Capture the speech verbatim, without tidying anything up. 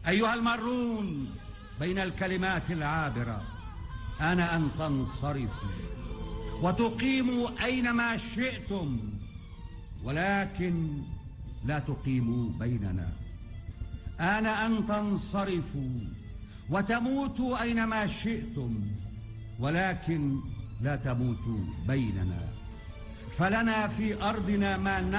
أيها المارون بين الكلمات العابرة، آن أن تنصرفوا وتقيموا أينما شئتم، ولكن لا تقيموا بيننا. آن أن تنصرفوا وتموتوا أينما شئتم، ولكن لا تموتوا بيننا، فلنا في أرضنا ما